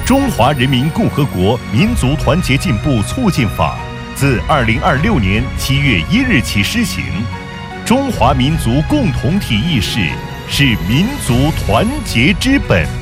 中华人民共和国民族团结进步促进法自2026年7月1日起施行。中华民族共同体意识是民族团结之本。